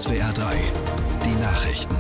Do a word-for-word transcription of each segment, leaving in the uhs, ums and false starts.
S W R drei, die Nachrichten.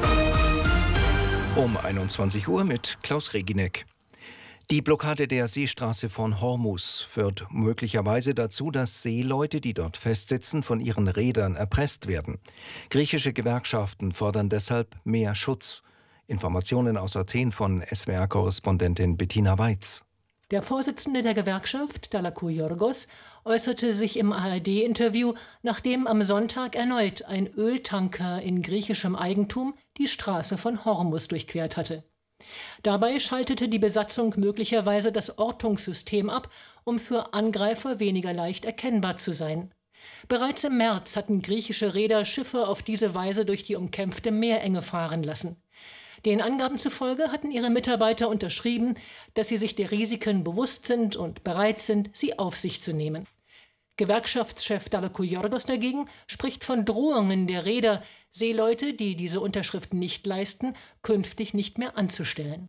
Um einundzwanzig Uhr mit Klaus Reginek. Die Blockade der Seestraße von Hormuz führt möglicherweise dazu, dass Seeleute, die dort festsitzen, von ihren Reedern erpresst werden. Griechische Gewerkschaften fordern deshalb mehr Schutz. Informationen aus Athen von S W R-Korrespondentin Bettina Weiz. Der Vorsitzende der Gewerkschaft, Dallakouliorgos, äußerte sich im A R D-Interview, nachdem am Sonntag erneut ein Öltanker in griechischem Eigentum die Straße von Hormuz durchquert hatte. Dabei schaltete die Besatzung möglicherweise das Ortungssystem ab, um für Angreifer weniger leicht erkennbar zu sein. Bereits im März hatten griechische Reeder Schiffe auf diese Weise durch die umkämpfte Meerenge fahren lassen. Den Angaben zufolge hatten ihre Mitarbeiter unterschrieben, dass sie sich der Risiken bewusst sind und bereit sind, sie auf sich zu nehmen. Gewerkschaftschef Dallakouliorgos dagegen spricht von Drohungen der Reeder, Seeleute, die diese Unterschriften nicht leisten, künftig nicht mehr anzustellen.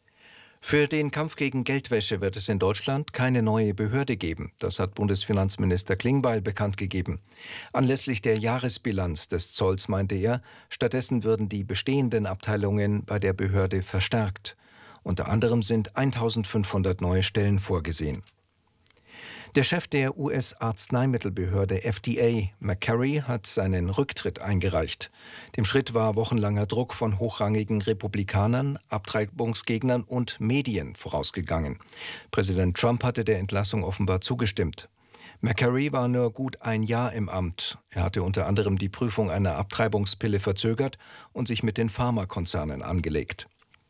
Für den Kampf gegen Geldwäsche wird es in Deutschland keine neue Behörde geben. Das hat Bundesfinanzminister Klingbeil bekannt gegeben. Anlässlich der Jahresbilanz des Zolls meinte er, stattdessen würden die bestehenden Abteilungen bei der Behörde verstärkt. Unter anderem sind eintausendfünfhundert neue Stellen vorgesehen. Der Chef der U S-Arzneimittelbehörde F D A, McCarry, hat seinen Rücktritt eingereicht. Dem Schritt war wochenlanger Druck von hochrangigen Republikanern, Abtreibungsgegnern und Medien vorausgegangen. Präsident Trump hatte der Entlassung offenbar zugestimmt. McCarry war nur gut ein Jahr im Amt. Er hatte unter anderem die Prüfung einer Abtreibungspille verzögert und sich mit den Pharmakonzernen angelegt.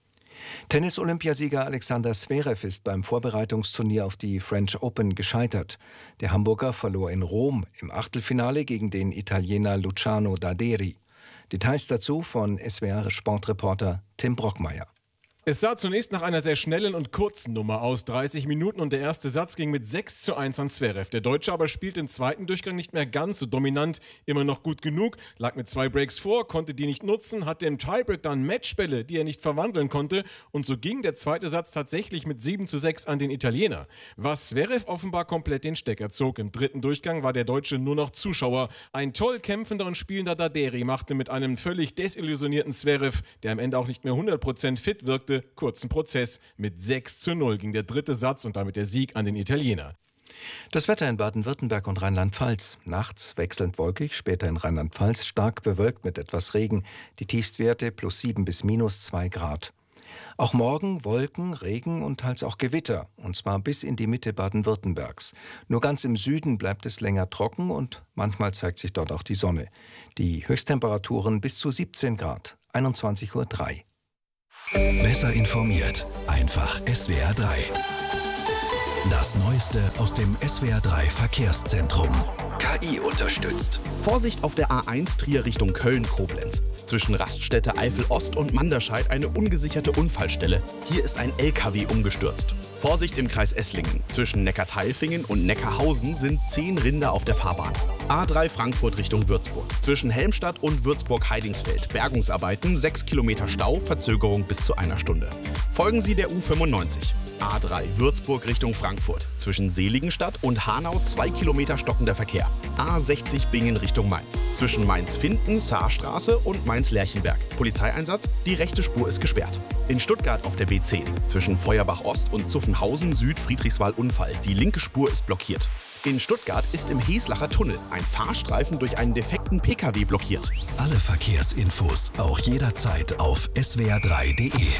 Tennis-Olympiasieger Alexander Zverev ist beim Vorbereitungsturnier auf die French Open gescheitert. Der Hamburger verlor in Rom im Achtelfinale gegen den Italiener Luciano Daderi. Details dazu von S W R-Sportreporter Tim Brockmeier. Es sah zunächst nach einer sehr schnellen und kurzen Nummer aus, dreißig Minuten, und der erste Satz ging mit sechs zu eins an Zverev. Der Deutsche aber spielt im zweiten Durchgang nicht mehr ganz so dominant, immer noch gut genug, lag mit zwei Breaks vor, konnte die nicht nutzen, hatte im Tiebreak dann Matchbälle, die er nicht verwandeln konnte, und so ging der zweite Satz tatsächlich mit sieben zu sechs an den Italiener. Was Zverev offenbar komplett den Stecker zog. Im dritten Durchgang war der Deutsche nur noch Zuschauer. Ein toll kämpfender und spielender Daderi machte mit einem völlig desillusionierten Zverev, der am Ende auch nicht mehr hundert Prozent fit wirkte, kurzen Prozess. Mit sechs zu null ging der dritte Satz und damit der Sieg an den Italiener. Das Wetter in Baden-Württemberg und Rheinland-Pfalz. Nachts wechselnd wolkig, später in Rheinland-Pfalz stark bewölkt mit etwas Regen. Die Tiefstwerte plus sieben bis minus zwei Grad. Auch morgen Wolken, Regen und teils auch Gewitter, und zwar bis in die Mitte Baden-Württembergs. Nur ganz im Süden bleibt es länger trocken und manchmal zeigt sich dort auch die Sonne. Die Höchsttemperaturen bis zu siebzehn Grad, einundzwanzig Uhr drei. Besser informiert, einfach S W R drei. Das Neueste aus dem S W R drei Verkehrszentrum. K I unterstützt. Vorsicht auf der A eins Trier Richtung Köln-Koblenz. Zwischen Raststätte Eifel-Ost und Manderscheid eine ungesicherte Unfallstelle. Hier ist ein L K W umgestürzt. Vorsicht im Kreis Esslingen. Zwischen Neckartailfingen und Neckarhausen sind zehn Rinder auf der Fahrbahn. A drei Frankfurt Richtung Würzburg. Zwischen Helmstadt und Würzburg-Heidingsfeld. Bergungsarbeiten, sechs Kilometer Stau, Verzögerung bis zu einer Stunde. Folgen Sie der U fünfundneunzig. A drei Würzburg Richtung Frankfurt. Zwischen Seligenstadt und Hanau zwei Kilometer stockender Verkehr. A sechzig Bingen Richtung Mainz. Zwischen Mainz-Finden, Saarstraße und Mainz-Lerchenberg. Polizeieinsatz, die rechte Spur ist gesperrt. In Stuttgart auf der B zehn. Zwischen Feuerbach Ost und Zuffenhausen Süd Friedrichswald Unfall. Die linke Spur ist blockiert. In Stuttgart ist im Heslacher Tunnel ein Fahrstreifen durch einen defekten P K W blockiert. Alle Verkehrsinfos auch jederzeit auf S W R drei Punkt de.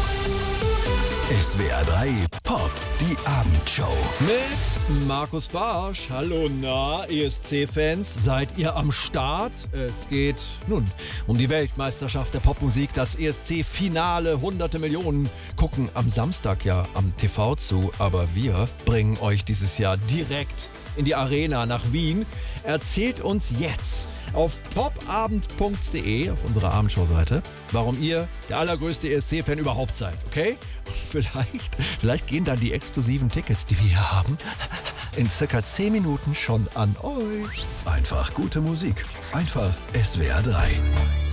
S W R drei Pop, die Abendshow. Mit Markus Barsch. Hallo, na, E S C-Fans, seid ihr am Start? Es geht nun um die Weltmeisterschaft der Popmusik, das E S C-Finale. Hunderte Millionen gucken am Samstag ja am T V zu, aber wir bringen euch dieses Jahr direkt in die Arena nach Wien. Erzählt uns jetzt auf popabend punkt de, auf unserer Abendshow-Seite, warum ihr der allergrößte E S C-Fan überhaupt seid, okay? Und vielleicht, vielleicht gehen dann die exklusiven Tickets, die wir hier haben, in circa zehn Minuten schon an euch. Einfach gute Musik. Einfach S W R drei.